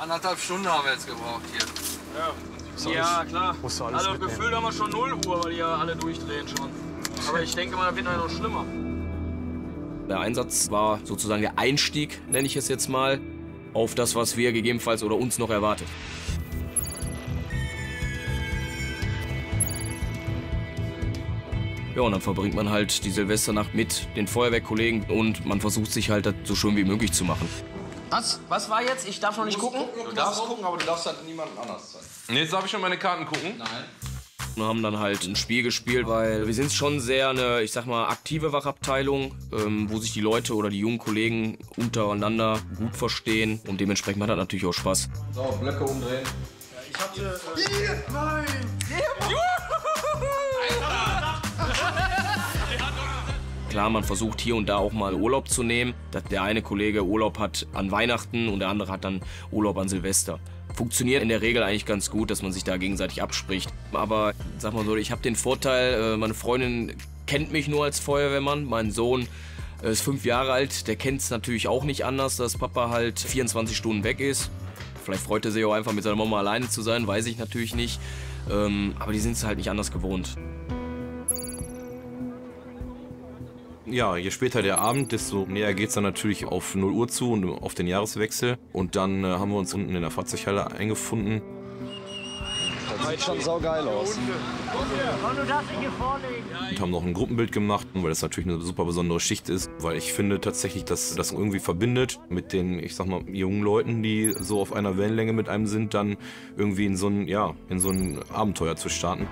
1,5 Stunden haben wir jetzt gebraucht hier. Ja, klar. Musst du alles Also mitnehmen. gefühlt haben wir schon 0 Uhr, weil die ja alle durchdrehen schon. Aber ich denke mal, das wird noch schlimmer. Der Einsatz war sozusagen der Einstieg, nenne ich es jetzt mal, auf das, was wir gegebenenfalls oder uns noch erwartet. Ja, und dann verbringt man halt die Silvesternacht mit den Feuerwehrkollegen und man versucht sich halt das so schön wie möglich zu machen. Was war jetzt? Ich darf noch nicht gucken? Du darfst gucken, aber du darfst halt niemandem anders zeigen. Jetzt darf ich schon meine Karten gucken. Nein. Wir haben dann halt ein Spiel gespielt, weil wir sind schon sehr eine, ich sag mal, aktive Wachabteilung, wo sich die Leute oder die jungen Kollegen untereinander gut verstehen und dementsprechend macht das natürlich auch Spaß. So, Blöcke umdrehen. Ich hatte... Klar, man versucht hier und da auch mal Urlaub zu nehmen. Dass der eine Kollege Urlaub hat an Weihnachten und der andere hat dann Urlaub an Silvester. Funktioniert in der Regel eigentlich ganz gut, dass man sich da gegenseitig abspricht. Aber sag mal so, ich habe den Vorteil, meine Freundin kennt mich nur als Feuerwehrmann. Mein Sohn ist 5 Jahre alt, der kennt es natürlich auch nicht anders, dass Papa halt 24 Stunden weg ist. Vielleicht freut er sich auch einfach mit seiner Mama alleine zu sein, weiß ich natürlich nicht. Aber die sind es halt nicht anders gewohnt. Ja, je später der Abend, desto näher geht es dann natürlich auf 0 Uhr zu und auf den Jahreswechsel. Und dann haben wir uns unten in der Fahrzeughalle eingefunden. Das sieht schon saugeil aus. Und haben noch ein Gruppenbild gemacht, weil das natürlich eine super besondere Schicht ist. Weil ich finde tatsächlich, dass das irgendwie verbindet mit den, ich sag mal, jungen Leuten, die so auf einer Wellenlänge mit einem sind, dann irgendwie in so ein Abenteuer zu starten.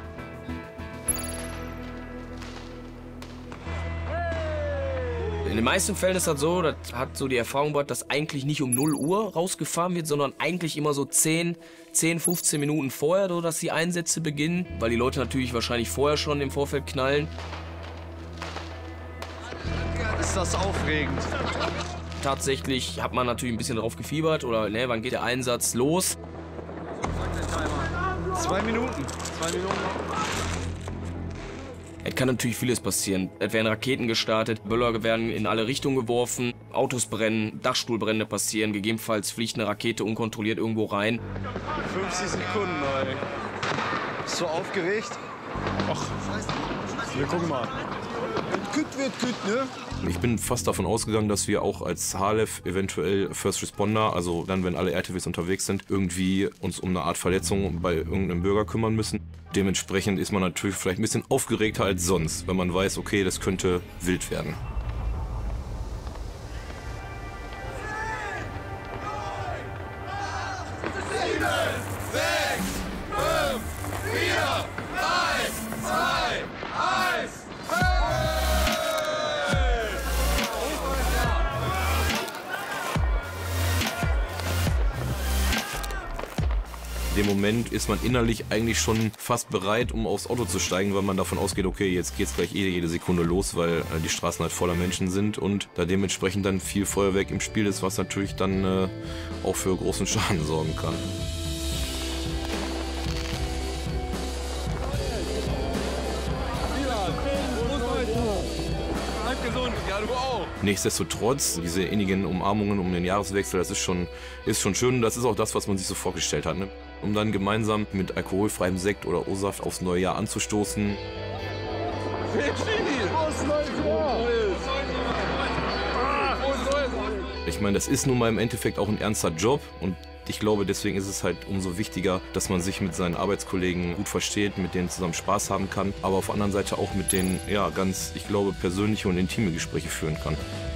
In den meisten Fällen ist das so, das hat so die Erfahrung gebracht, dass eigentlich nicht um 0 Uhr rausgefahren wird, sondern eigentlich immer so 10, 15 Minuten vorher, so dass die Einsätze beginnen, weil die Leute natürlich wahrscheinlich vorher schon im Vorfeld knallen. Ist das aufregend? Tatsächlich hat man natürlich ein bisschen drauf gefiebert oder ne, wann geht der Einsatz los? 2 Minuten. Es kann natürlich vieles passieren. Es werden Raketen gestartet, Böller werden in alle Richtungen geworfen, Autos brennen, Dachstuhlbrände passieren, gegebenenfalls fliegt eine Rakete unkontrolliert irgendwo rein. 50 Sekunden, ey. Bist du aufgeregt? Ach, wir gucken mal. Gut wird gut, ne? Ich bin fast davon ausgegangen, dass wir auch als HLF eventuell First Responder, also dann, wenn alle RTWs unterwegs sind, irgendwie uns um eine Art Verletzung bei irgendeinem Bürger kümmern müssen. Dementsprechend ist man natürlich vielleicht ein bisschen aufgeregter als sonst, wenn man weiß, okay, das könnte wild werden. In dem Moment ist man innerlich eigentlich schon fast bereit, um aufs Auto zu steigen, weil man davon ausgeht, okay, jetzt geht's gleich jede Sekunde los, weil die Straßen halt voller Menschen sind und da dementsprechend dann viel Feuerwerk im Spiel ist, was natürlich dann auch für großen Schaden sorgen kann. Nichtsdestotrotz, diese innigen Umarmungen um den Jahreswechsel, das ist schon schön. Das ist auch das, was man sich so vorgestellt hat, ne? Um dann gemeinsam mit alkoholfreiem Sekt oder O-Saft aufs neue Jahr anzustoßen. Ich meine, das ist nun mal im Endeffekt auch ein ernster Job und ich glaube, deswegen ist es halt umso wichtiger, dass man sich mit seinen Arbeitskollegen gut versteht, mit denen zusammen Spaß haben kann, aber auf der anderen Seite auch mit denen, ja, ganz, ich glaube, persönliche und intime Gespräche führen kann.